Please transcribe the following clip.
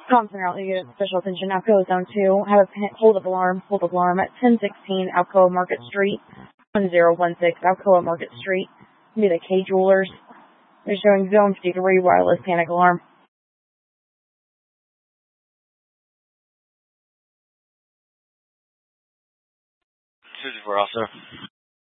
Thompson Route, you get special attention. Alcoa Zone 2. Have a hold-up alarm at 1016 Alcoa Market Street, 1016 Alcoa Market Street. Be the K Jewelers. They're showing Zone 53 wireless panic alarm. 54 also.